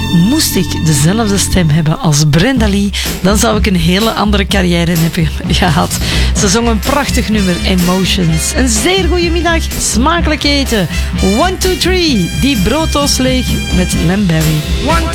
moest ik dezelfde stem hebben als Brenda Lee, dan zou ik een hele andere carrière hebben gehad. Ze zong een prachtig nummer, Emotions. Een zeer goede middag, smakelijk eten. 1, 2, 3, die broodtoast leeg met Lamberry.